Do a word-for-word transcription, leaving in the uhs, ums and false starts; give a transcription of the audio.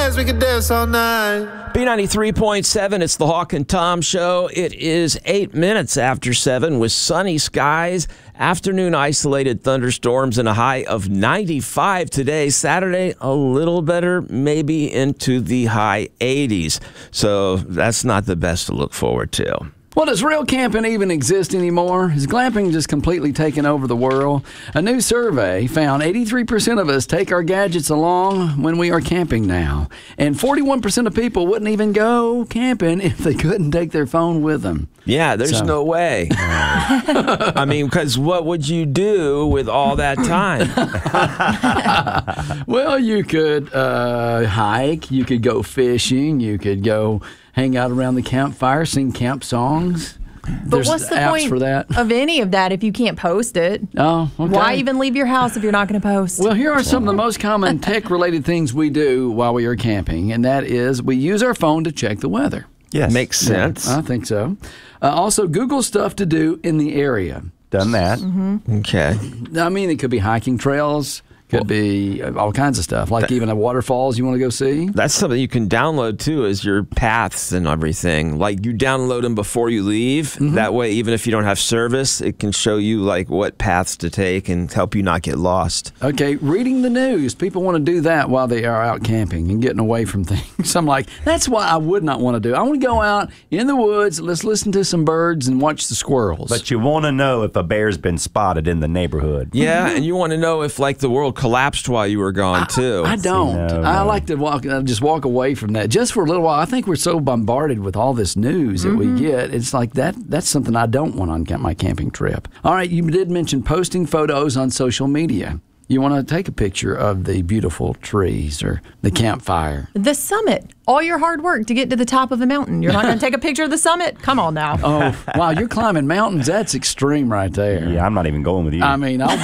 dance, we can dance all night. B ninety-three point seven, it's the Hawk and Tom Show. It is eight minutes after seven with sunny skies, afternoon isolated thunderstorms, and a high of ninety-five today. Saturday, a little better, maybe into the high eighties. So that's not the best to look forward to. Well, does real camping even exist anymore? Is glamping just completely taken over the world? A new survey found eighty-three percent of us take our gadgets along when we are camping now. And forty-one percent of people wouldn't even go camping if they couldn't take their phone with them. Yeah, there's So- no way. I mean, because what would you do with all that time? Well, you could uh, hike, you could go fishing, you could go hang out around the campfire, sing camp songs. But There's what's the apps point for that. of any of that if you can't post it? Oh, okay. Why even leave your house if you're not going to post? Well, here are some of the most common tech-related things we do while we are camping, and that is we use our phone to check the weather. Yes. Makes sense. I think so. Uh, also, Google stuff to do in the area. Done that. Okay. I mean, it could be hiking trails, could be all kinds of stuff, like even a waterfalls you want to go see. That's something you can download too, is your paths and everything. Like you download them before you leave. Mm-hmm. That way, even if you don't have service, it can show you like what paths to take and help you not get lost. Okay, reading the news. People want to do that while they are out camping and getting away from things. I'm like, that's what I would not want to do. I want to go out in the woods, let's listen to some birds and watch the squirrels. But you want to know if a bear's been spotted in the neighborhood. Yeah, and you want to know if like the world collapsed while you were gone too. I don't. No, I no. like to walk, uh, just walk away from that just for a little while. I think we're so bombarded with all this news that we get. It's like that. That's something I don't want on ca- my camping trip. All right, you did mention posting photos on social media. You want to take a picture of the beautiful trees or the campfire. The summit. All your hard work to get to the top of the mountain. You're not going to take a picture of the summit? Come on now. Oh, wow, you're climbing mountains. That's extreme right there. Yeah, I'm not even going with you. I mean, I'll